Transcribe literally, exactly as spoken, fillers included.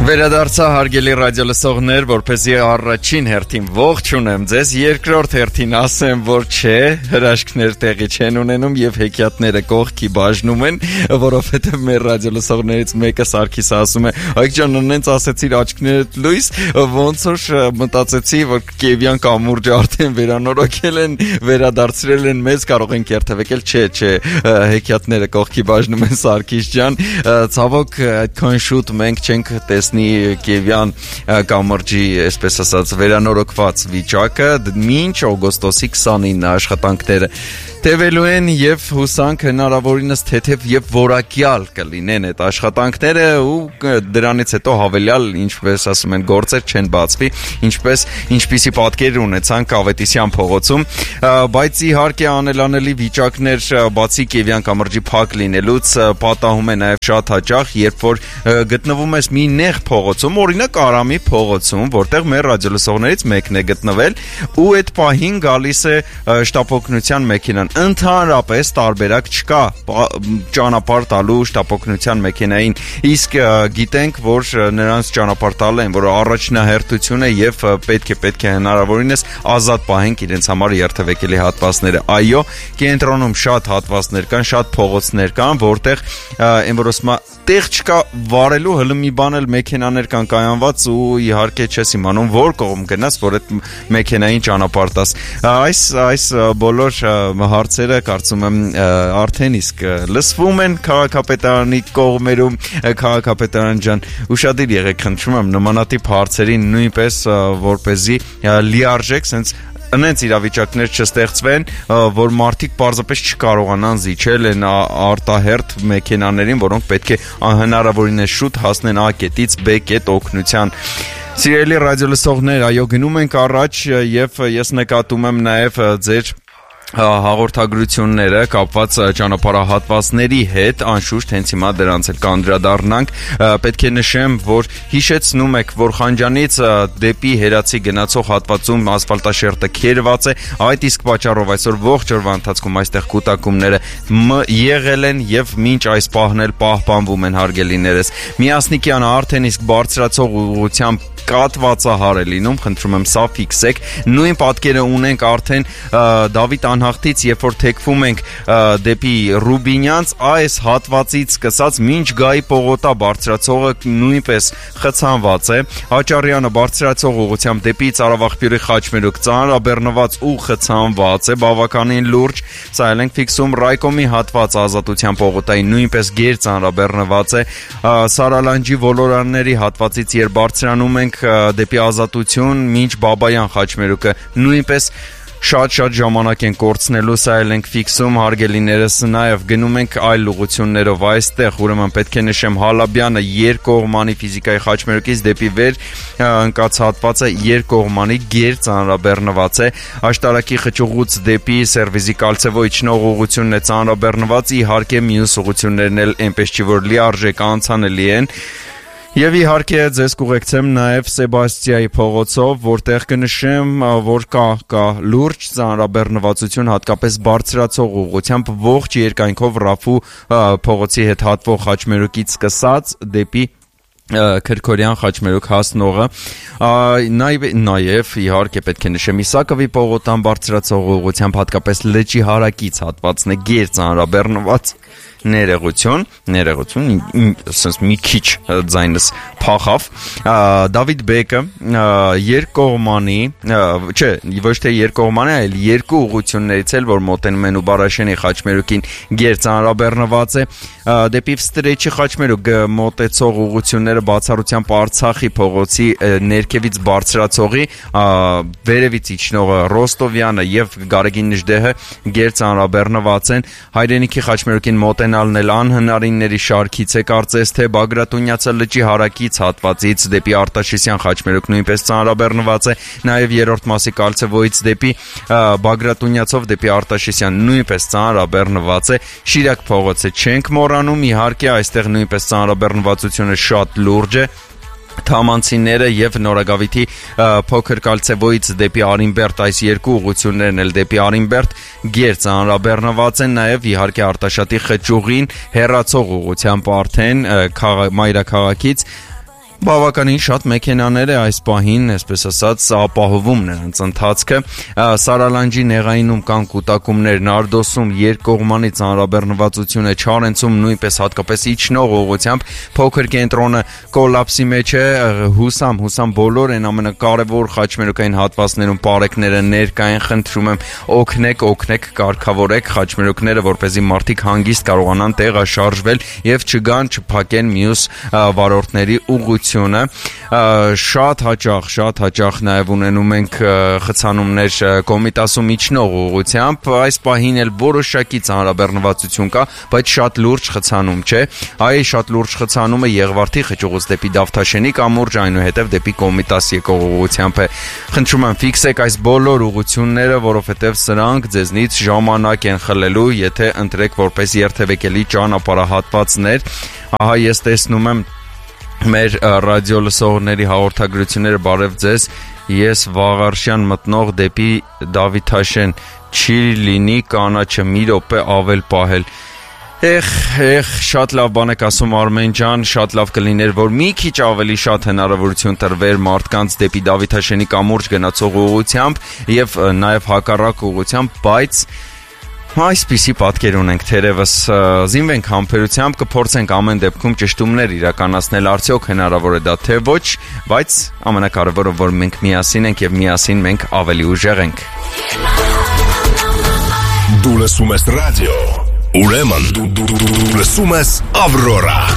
Վերադարձա հարգելի ռադիոլսողներ, որպեսզի առաջին հերթին ողջունեմ ձեզ, երկրորդ հերթին ասեմ, որ չէ, հրաշքներ տեղի չեն ունենում եւ հեքիաթները կողքի բաժնում են, որովհետեւ մեր ռադիոլսողներից մեկը Սարգիսը ասում է. «Այք ջան, նենց ասեցիր աչքներդ լույս, ոնց որ մտածեցի, որ Կիևյան կամուրջը արդեն վերանորոգել են, վերադարձրել են մեզ, կարող ենք երթևեկել, չէ, չէ, հեքիաթները կողքի բաժնում են Սարգիս ջան, ցավոք այդքան շուտ մենք չենք տեսնի Կիևյան կամրջի, այսպես ասած, վերանորոգված վիճակը, մինչ օգոստոսի քսանինը աշխատանքները տևելու են եւ հուսանք հնարավորինս թեթև եւ որակյալ կլինեն այդ աշխատանքները ու դրանից հետո հավելյալ, ինչպես ասում են, գործեր չեն բացվի, ինչպես ինչպիսի պատկեր ունեցանք Ավետիսյան փողոցում, բայց իհարկե անելանելի վիճակներ բացի Կիևյան կամրջի փակ լինելուց պատահում է նաեւ շատ հաճախ, երբ որ գտնվում ես մի նեղ փողոցում, օրինակ Արամի փողոցում, որտեղ մեր ռադիոլսողներից մեկն է գտնվել ու այդ պահին գալիս է շտապօգնության մեքենան Ընդհանրապես տարբերակ չկա ճանապարհ տալու շտապօգնության մեքենային, իսկ գիտենք, որ նրանց ճանապարհ տալը են, որ առաջնահերթություն է եւ պետք է պետք է հնարավորինս ազատ պահենք իրենց համար երթևեկելի հատվածները։ Այո, կենտրոնում շատ հատվածներ կան, շատ փողոցներ կան, որտեղ այն որ ասում տեղ չկա վարելու, հələ մի բան էլ մեքենաներ կան կայանված ու իհարկե չես իմանում որ կողմ գնաս, որ այդ մեքենային ճանապարհ տաս։ Այս այս բոլոր հարցերը կարծում եմ արդեն իսկ լսվում են քաղաքապետարանի կողմերում, քաղաքապետարան ջան, ուշադիր եղեք, խնդրում եմ նմանատիպ հարցերին նույնպես որպեսզի լիարժեք, սենց Անենց իրավիճակներ չստեղծվեն, որ մարդիկ պարզապես չկարողանան զիջել են արտահերթ մեքենաներին, որոնք պետք է հնարավորինս շուտ հասնեն A կետից B կետ օգնության։ Սիրելի ռադիոլսողներ, այո, գնում ենք առաջ եւ ես նկատում եմ նաեւ ձեր հաղորդագրությունները կապված ճանապարհահատվածների հետ, անշուշտ հենց հիմա դրանց էլ կանդրադառնանք, պետք է նշեմ, որ հիշեցնում եք, որ Խանջանից դեպի Հերացի գնացող հատվածում ասֆալտաշերտը քերված է, այդ իսկ պատճառով այսօր ողջ օրվա ընթացքում այստեղ կուտակումները եղել են եւ մինչ այս պահն էլ պահպանվում են, հարգելիներս։ Միասնիկյանը արդեն իսկ բարձրացող ուղղությամբ կատվածահար է լինում, խնդրում եմ սա ֆիքսեք, նույն պատկերը ունենք արդեն Դավիթ անհախտից, երբ որ թեքվում ենք դեպի Ռուբինյանց, այս հատվածից սկսած մինչ Գայի պողոտա բարձրացողը նույնպես խցանված է, Հաճարյանը բարձրացող ուղղությամբ դեպի Ծարավաղբյուրի Խաչմերուկ ծանրաբեռնված ու խցանված է, բավականին լուրջ, սա էլ ենք ֆիքսում, Ռայկոմի հատված Ազատության պողոտայի նույնպես գեր ծանրաբեռնված է, Սարալանջի ոլորանների հատվածից երբ բարձրանում ենք դեպի Ազատություն, մինչ Բաբայան Խաչմերուկը նույնպես շատ-շատ ժամանակ են կորցնելու, սա էլ ենք ֆիքսում, հարգելիներս, նաև գնում ենք այլ ուղղություններով այստեղ, ուրեմն պետք է նշեմ Հալաբյանը երկկողմանի ֆիզիկայի Խաչմերուկից դեպի վեր ընկած հատվածը երկկողմանի գեր ծանրաբեռնված է, Աշտարակի խճուղուց դեպի Սերվիզի Կալցևո իջնող ուղղությունն է ծանրաբեռնված, իհարկե մյուս ուղղություններն էլ այնպես չի որ լիարժեք անցանելի են։ Եվ իհարկե ձեզ կուղեկցեմ նաև Սեբաստիայի փողոցով, որտեղ կնշեմ, որ կա կա լուրջ ծանրաբեռնվածություն հատկապես բարձրացող ուղղությամբ ողջ երկայնքով Ռաֆու փողոցի հետ հատվող Խաչմերուկից սկսած դեպի Քրքորյան Խաչմերուկ հասնողը, նաև իհարկե պետք է նշեմ Իսակովի պողոտան բարձրացող ուղղությամբ հատկապես Լճի հարակից հատվածն է գեր ծանրաբեռնված ներողություն, ներողություն, ասես մի քիչ ձայնս փախավ, Դավիթ Բեկը երկկողմանի, չէ, ոչ թե երկկողմանի, այլ երկու ուղղություններից էլ, որ մոտենում են ու Բարաշենի Խաչմերուկին գեր ծանրաբեռնված է, դեպի Վստրեչի Խաչմերուկ մոտեցող ուղղությունները բացառությամբ Արցախի փողոցի ներքևից բարձրացողի, վերևից իջնողը Ռոստովյանը եւ Գարեգին Նժդեհը գեր ծանրաբեռնված են, Հայրենիքի Խաչմերուկին մոտենալն էլ անհնարինների շարքից է, կարծես թե Բագրատունյացը Լճի հարակից հատվածից դեպի Արտաշեսյան Խաչմերուկ նույնպես ծանրաբեռնված է, նաեւ երրորդ մասի Կալցևոյից դեպի Բագրատունյացով դեպի Արտաշեսյան նույնպես ծանրաբեռնված է, Շիրակ փողոցը չենք մոռանում, իհարկե այստեղ նույնպես ծանրաբեռնվածությունը շատ լուրջ է, Թամանցիները եւ Նորագավիթի փոքր Կալցևոյից դեպի Արինբերտ այս երկու ուղղություններն էլ դեպի Արինբերտ գեր ծանրաբեռնված են, նաեւ իհարկե Արտաշատի խճուղին հեռացող ուղղությամբ արդեն մայրաքաղաքից Բավականին շատ մեքենաներ է այս պահին, այսպես ասած, ապահովում նրանց ընթացքը։ Սարալանջի Նեղայինում կան կուտակումներ, Նարդոսում երկկողմանի ծանրաբեռնվածություն է, Չարենցում նույնպես հատկապես իջնող ուղղությամբ փոքր կենտրոնը կոլապսի մեջ է, Հուսամ, Հուսամ բոլոր այն ամենակարևոր խաչմերուկային հատվածներում պարեկները ներկա են, խնդրում եմ օգնեք, օգնեք, կարգավորեք խաչմերուկները, որպեսզի մարդիկ հանգիստ կարողանան տեղաշարժվել եւ չգան, չփակեն մյուս վարորդների ուղղությունը։ Շատ հաճախ, շատ հաճախ նաև ունենում ենք խցանումներ Կոմիտասում իջնող ուղղությամբ, այս պահին էլ որոշակի ծանրաբեռնվածություն կա, բայց շատ լուրջ խցանում չէ։ Այ շատ լուրջ խցանումը Եղվարդի խճուղուց դեպի Դավթաշենի կամուրջ, այնուհետև դեպի Կոմիտաս եկող ուղղությամբ է։ Խնդրում եմ ֆիքսեք այս բոլոր ուղղությունները, որովհետև սրանք ձեզնից ժամանակ են խլելու, եթե ընտրեք որպես երթևեկելի ճանապարհահատվածներ։ Ահա ես տեսնում եմ մեր ռադիո լսողների հաղորդագրությունները, բարև ձեզ, ես Վաղարշյան մտնող դեպի Դավթաշեն, չի լինի կանաչը մի րոպե ավել պահել։ Էխ, էխ, շատ լավ բան եք ասում Արմեն ջան, շատ լավ կլիներ, որ մի քիչ ավելի շատ հնարավորություն տրվեր մարդկանց դեպի Դավթաշենի կամուրջ գնացող ուղղությամբ եւ նաեւ հակառակ ուղղությամբ, բայց այսպիսի պատկեր ունենք, թերևս զինվենք համբերությամբ, կփորձենք ամեն դեպքում ճշտումներ իրականացնել, արդյոք հնարավոր է դա թե ոչ, բայց ամենակարևորը, որ մենք միասին ենք եւ միասին մենք ավելի ուժեղ ենք։ Դու լսում ես ռադիո, ուրեմն դու լսում ես Ավրորա։